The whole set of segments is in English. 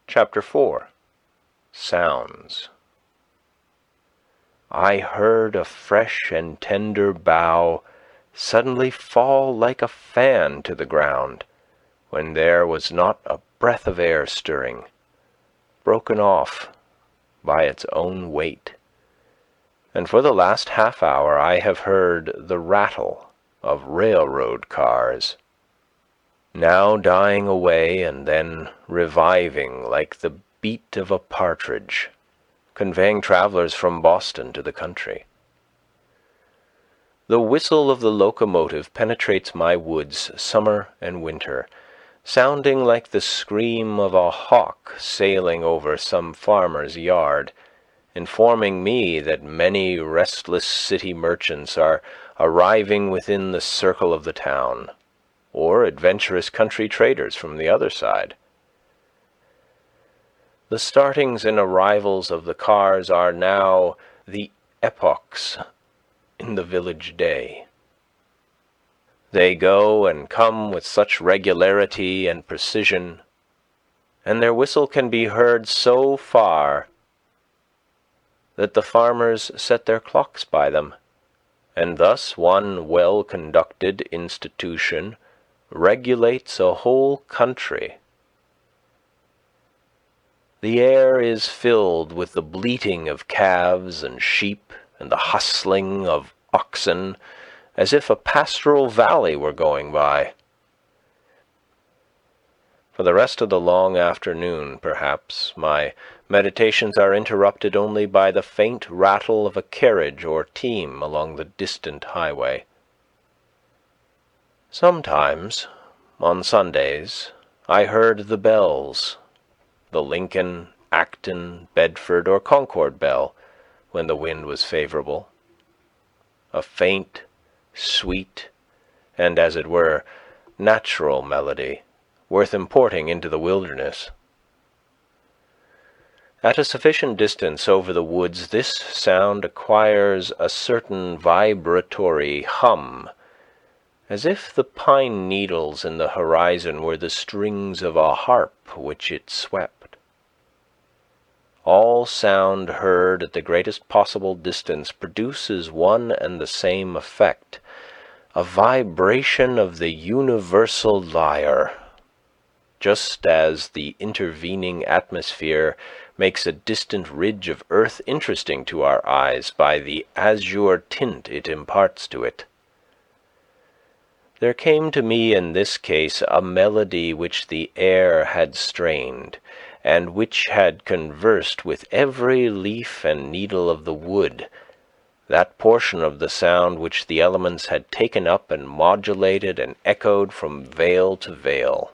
Chapter 4. Sounds. I heard a fresh and tender bough suddenly fall like a fan to the ground, when there was not a breath of air stirring, broken off by its own weight. And for the last half hour I have heard the rattle of railroad cars, now dying away and then reviving like the beat of a partridge, conveying travellers from Boston to the country. The whistle of the locomotive penetrates my woods summer and winter, sounding like the scream of a hawk sailing over some farmer's yard, informing me that many restless city merchants are arriving within the circle of the town, or adventurous country traders from the other side. The startings and arrivals of the cars are now the epochs in the village day. They go and come with such regularity and precision, and their whistle can be heard so far that the farmers set their clocks by them, and thus one well-conducted institution regulates a whole country. The air is filled with the bleating of calves and sheep and the hustling of oxen, as if a pastoral valley were going by. For the rest of the long afternoon, perhaps, my meditations are interrupted only by the faint rattle of a carriage or team along the distant highway. Sometimes, on Sundays, I heard the bells, the Lincoln, Acton, Bedford, or Concord bell, when the wind was favourable. A faint, sweet, and, as it were, natural melody, worth importing into the wilderness. At a sufficient distance over the woods this sound acquires a certain vibratory hum, as if the pine needles in the horizon were the strings of a harp which it swept. All sound heard at the greatest possible distance produces one and the same effect, a vibration of the universal lyre, just as the intervening atmosphere makes a distant ridge of earth interesting to our eyes by the azure tint it imparts to it. There came to me in this case a melody which the air had strained, and which had conversed with every leaf and needle of the wood, that portion of the sound which the elements had taken up and modulated and echoed from vale to vale.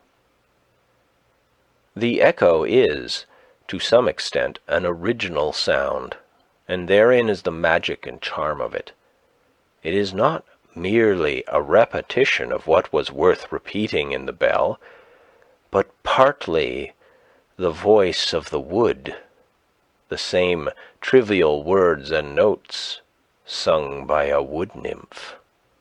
The echo is, to some extent, an original sound, and therein is the magic and charm of it. It is not merely a repetition of what was worth repeating in the bell, but partly the voice of the wood, the same trivial words and notes sung by a wood-nymph.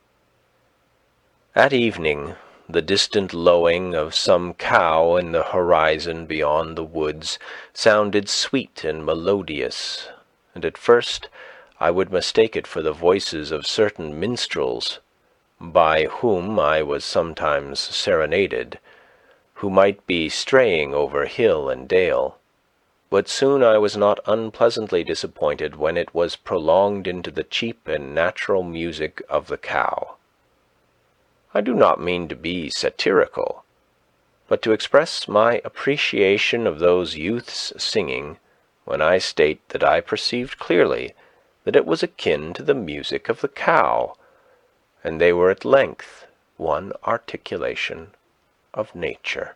At evening, the distant lowing of some cow in the horizon beyond the woods sounded sweet and melodious, and at first I would mistake it for the voices of certain minstrels, by whom I was sometimes serenaded, who might be straying over hill and dale, but soon I was not unpleasantly disappointed when it was prolonged into the cheap and natural music of the cow. I do not mean to be satirical, but to express my appreciation of those youths singing, when I state that I perceived clearly that it was akin to the music of the cow, and they were at length one articulation of nature.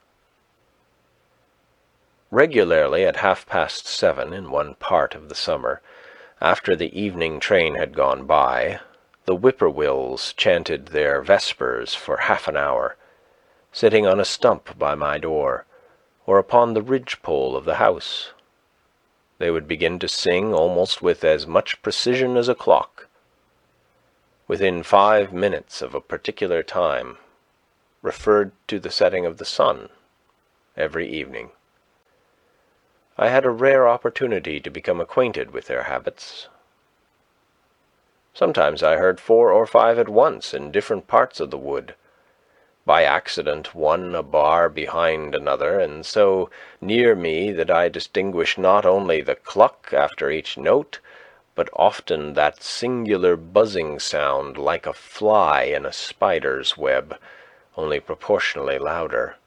Regularly at 7:30 in one part of the summer, after the evening train had gone by, the whippoorwills chanted their vespers for half an hour, sitting on a stump by my door, or upon the ridge-pole of the house. They would begin to sing almost with as much precision as a clock. Within 5 minutes of a particular time, referred to the setting of the sun every evening. I had a rare opportunity to become acquainted with their habits. Sometimes I heard 4 or 5 at once in different parts of the wood, by accident one a bar behind another, and so near me that I distinguished not only the cluck after each note, but often that singular buzzing sound like a fly in a spider's web, only proportionally louder.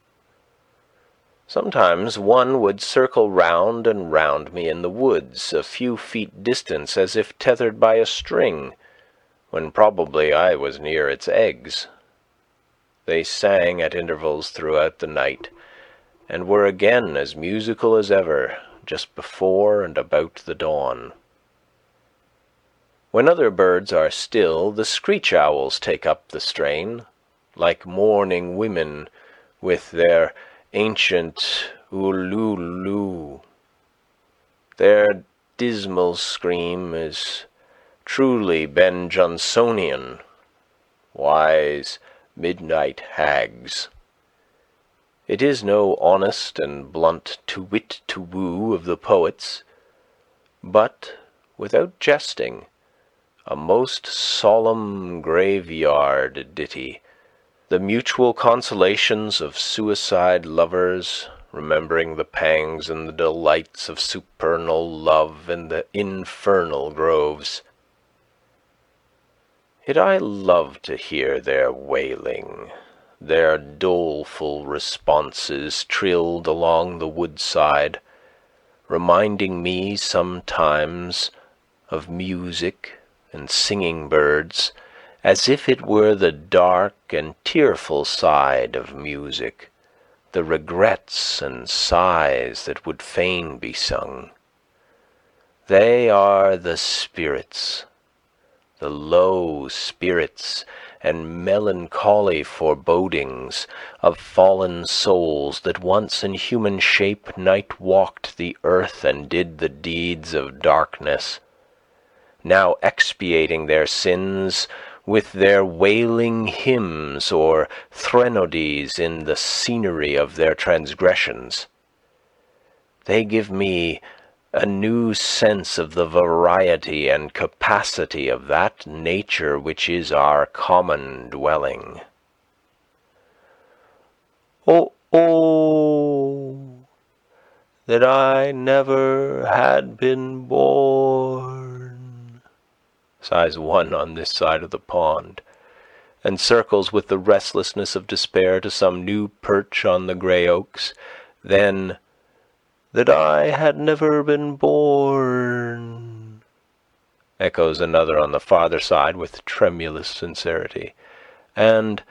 Sometimes one would circle round and round me in the woods, a few feet distant, as if tethered by a string, when probably I was near its eggs. They sang at intervals throughout the night, and were again as musical as ever, just before and about the dawn. When other birds are still, the screech owls take up the strain, like mourning women, with their ancient ululu. Their dismal scream is truly Ben Jonsonian, wise midnight hags. It is no honest and blunt to-wit to-woo of the poets, but, without jesting, a most solemn graveyard ditty, the mutual consolations of suicide lovers, remembering the pangs and the delights of supernal love in the infernal groves. Yet I love to hear their wailing, their doleful responses trilled along the woodside, reminding me sometimes of music and singing birds, as if it were the dark and tearful side of music, the regrets and sighs that would fain be sung. They are the spirits, the low spirits and melancholy forebodings of fallen souls that once in human shape night-walked the earth and did the deeds of darkness, now expiating their sins with their wailing hymns or threnodies in the scenery of their transgressions. They give me a new sense of the variety and capacity of that nature which is our common dwelling. Oh, that I never had been born, sighs one on this side of the pond, and circles with the restlessness of despair to some new perch on the grey oaks. Then, that I had never been born, echoes another on the farther side with tremulous sincerity, and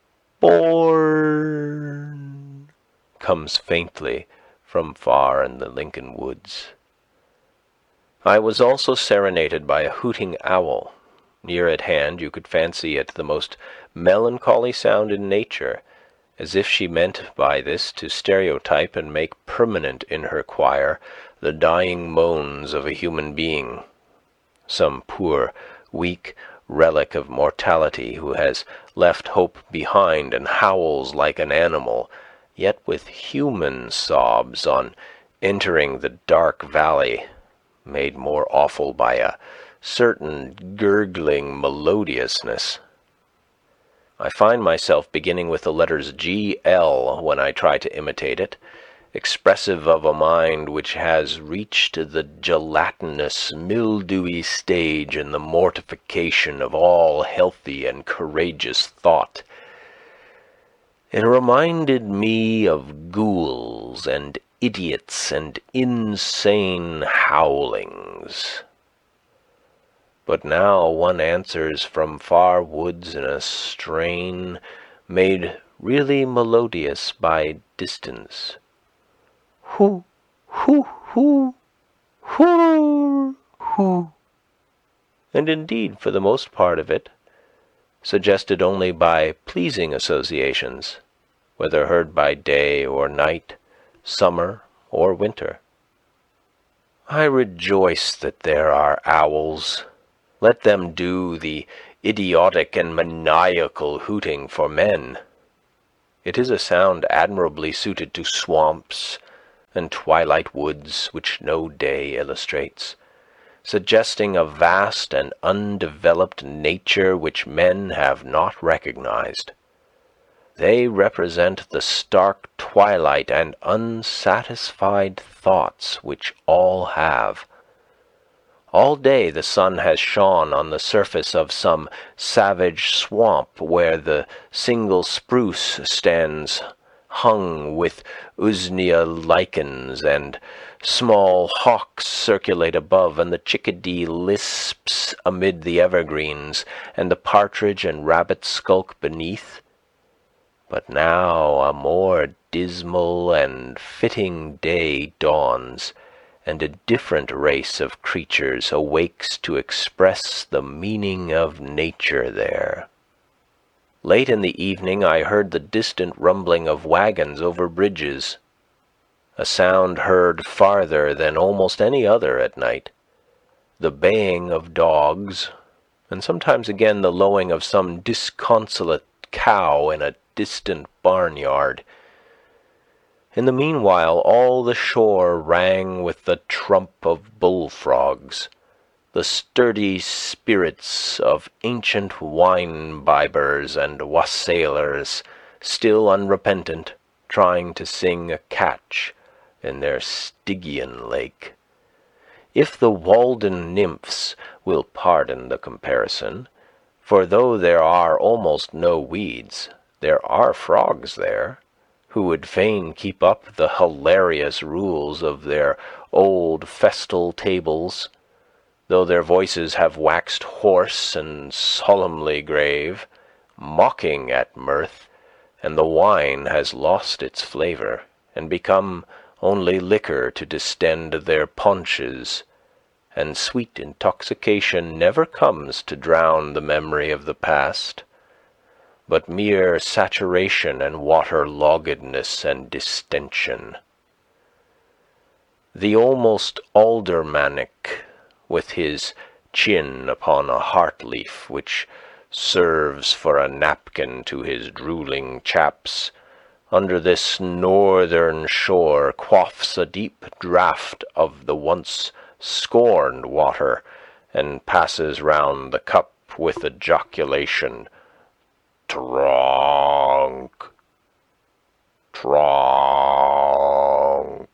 born comes faintly from far in the Lincoln woods. I was also serenaded by a hooting owl. Near at hand you could fancy it the most melancholy sound in nature, as if she meant by this to stereotype and make permanent in her choir the dying moans of a human being, some poor, weak relic of mortality who has left hope behind and howls like an animal, yet with human sobs on entering the dark valley, made more awful by a certain gurgling melodiousness. I find myself beginning with the letters G.L. when I try to imitate it, expressive of a mind which has reached the gelatinous, mildewy stage in the mortification of all healthy and courageous thought. It reminded me of ghouls and idiots and insane howlings. But now one answers from far woods in a strain made really melodious by distance. Hoo, hoo, hoo, hoo, hoo. And indeed, for the most part of it, suggested only by pleasing associations, whether heard by day or night, summer or winter. I rejoice that there are owls. Let them do the idiotic and maniacal hooting for men. It is a sound admirably suited to swamps, and twilight woods which no day illustrates, suggesting a vast and undeveloped nature which men have not recognized. They represent the stark twilight and unsatisfied thoughts which all have. All day the sun has shone on the surface of some savage swamp where the single spruce stands hung with usnea lichens, and small hawks circulate above, and the chickadee lisps amid the evergreens, and the partridge and rabbit skulk beneath. But now a more dismal and fitting day dawns, and a different race of creatures awakes to express the meaning of nature there. Late in the evening I heard the distant rumbling of wagons over bridges, a sound heard farther than almost any other at night, the baying of dogs, and sometimes again the lowing of some disconsolate cow in a distant barnyard. In the meanwhile all the shore rang with the trump of bullfrogs, the sturdy spirits of ancient wine-bibbers and wassailers, still unrepentant, trying to sing a catch in their Stygian lake. If the Walden nymphs will pardon the comparison, for though there are almost no weeds, there are frogs there, who would fain keep up the hilarious rules of their old festal tables, though their voices have waxed hoarse and solemnly grave, mocking at mirth, and the wine has lost its flavour, and become only liquor to distend their paunches, and sweet intoxication never comes to drown the memory of the past, but mere saturation and water-loggedness and distension. The almost aldermanic, with his chin upon a heart-leaf which serves for a napkin to his drooling chaps, under this northern shore quaffs a deep draught of the once scorned water, and passes round the cup with ejaculation, "Tronk, tronk,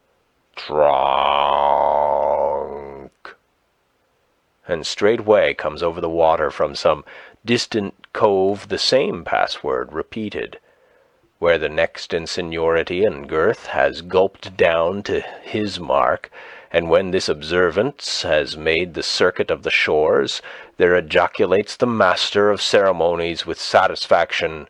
tronk," and straightway comes over the water from some distant cove the same password repeated, where the next in seniority and girth has gulped down to his mark, and when this observance has made the circuit of the shores, there ejaculates the master of ceremonies with satisfaction,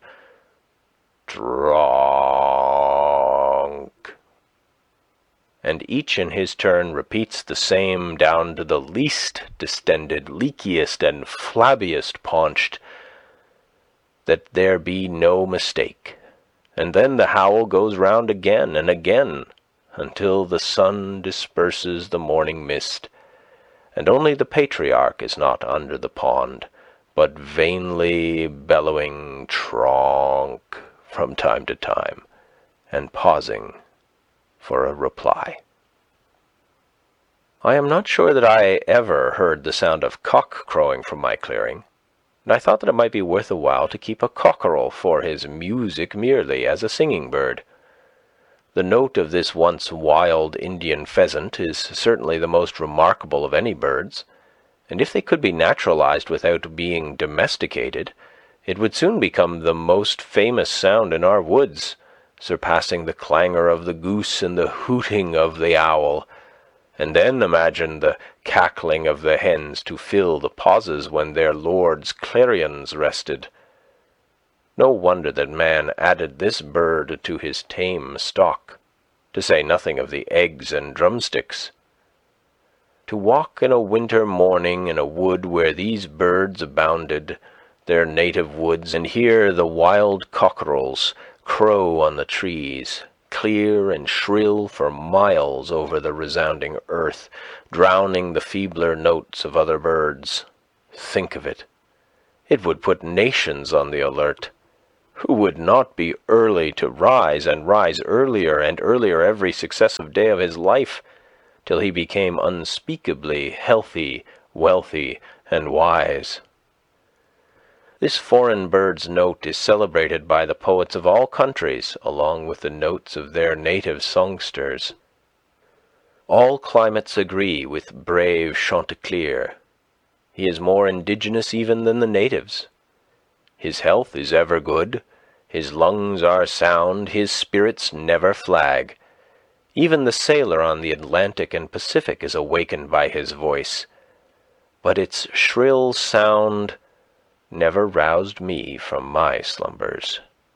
"Tronk," and each in his turn repeats the same down to the least distended, leakiest, and flabbiest paunched, that there be no mistake, and then the howl goes round again and again, until the sun disperses the morning mist, and only the patriarch is not under the pond, but vainly bellowing "Tronk" from time to time, and pausing for a reply. I am not sure that I ever heard the sound of cock crowing from my clearing, and I thought that it might be worth a while to keep a cockerel for his music merely as a singing bird. The note of this once wild Indian pheasant is certainly the most remarkable of any birds, and if they could be naturalized without being domesticated, it would soon become the most famous sound in our woods, surpassing the clangor of the goose and the hooting of the owl. And then imagine the cackling of the hens to fill the pauses when their lords' clarions rested. No wonder that man added this bird to his tame stock, to say nothing of the eggs and drumsticks. To walk in a winter morning in a wood where these birds abounded, their native woods, and hear the wild cockerels crow on the trees, clear and shrill for miles over the resounding earth, drowning the feebler notes of other birds. Think of it! It would put nations on the alert. Who would not be early to rise, and rise earlier and earlier every successive day of his life, till he became unspeakably healthy, wealthy, and wise? This foreign bird's note is celebrated by the poets of all countries, along with the notes of their native songsters. All climates agree with brave Chanticleer. He is more indigenous even than the natives. His health is ever good, his lungs are sound, his spirits never flag. Even the sailor on the Atlantic and Pacific is awakened by his voice, but its shrill sound never roused me from my slumbers.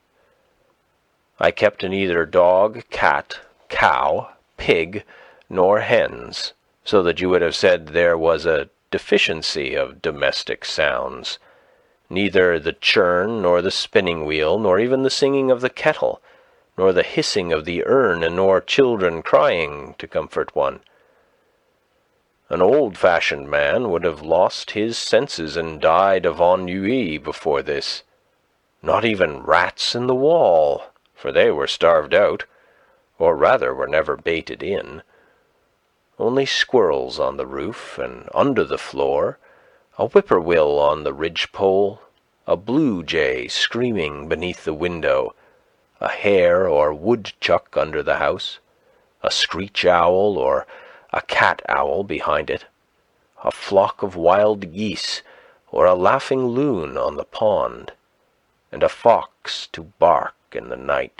I kept neither dog, cat, cow, pig, nor hens, so that you would have said there was a deficiency of domestic sounds. Neither the churn, nor the spinning wheel, nor even the singing of the kettle, nor the hissing of the urn, nor children crying to comfort one. An old-fashioned man would have lost his senses and died of ennui before this. Not even rats in the wall, for they were starved out, or rather were never baited in. Only squirrels on the roof and under the floor, a whippoorwill on the ridge-pole, a blue jay screaming beneath the window, a hare or woodchuck under the house, a screech owl or a cat owl behind it, a flock of wild geese or a laughing loon on the pond, and a fox to bark in the night.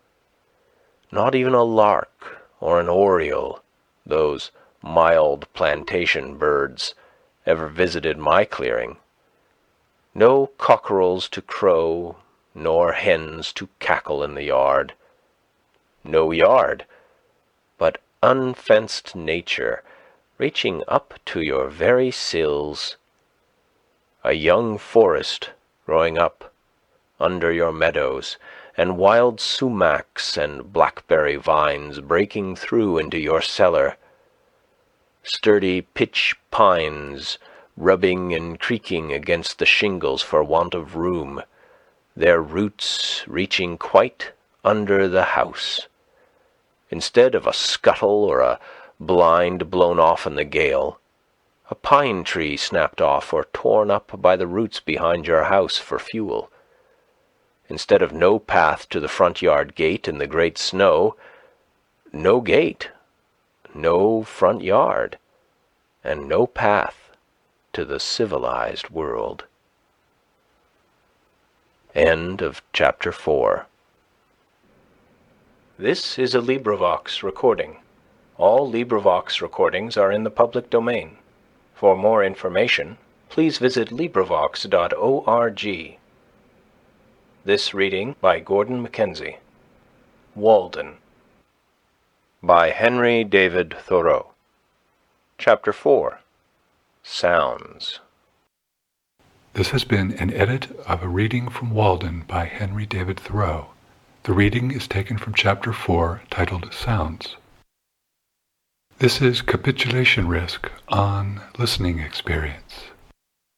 Not even a lark or an oriole, those mild plantation birds, ever visited my clearing. No cockerels to crow, nor hens to cackle in the yard. No yard, but unfenced nature reaching up to your very sills. A young forest growing up under your meadows, and wild sumacs and blackberry vines breaking through into your cellar. Sturdy pitch pines rubbing and creaking against the shingles for want of room, their roots reaching quite under the house. Instead of a scuttle or a blind blown off in the gale, a pine tree snapped off or torn up by the roots behind your house for fuel. Instead of no path to the front yard gate in the great snow, no gate, no front yard, and no path to the civilized world. End of chapter 4. This is a LibriVox recording. All LibriVox recordings are in the public domain. For more information, please visit LibriVox.org. This reading by Gordon Mackenzie. Walden, by Henry David Thoreau. Chapter 4. Sounds. This has been an edit of a reading from Walden by Henry David Thoreau. The reading is taken from Chapter 4, titled Sounds. This is Capitulation Risk on Listening Experience.